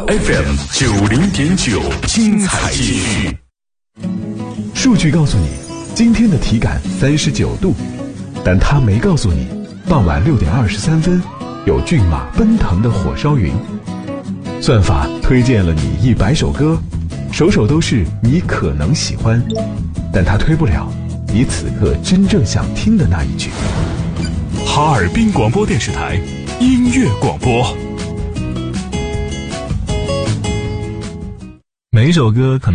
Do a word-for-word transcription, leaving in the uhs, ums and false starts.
F M 九零点九，精彩继续。 数据告诉你，今天的体感三十九度，但它没告诉你，傍晚六点二十三分，有骏马奔腾的火烧云。算法推荐了你一百首歌，首首都是你可能喜欢，但它推不了你此刻真正想听的那一句。 哈尔滨广播电视台音乐广播。 每一首歌可能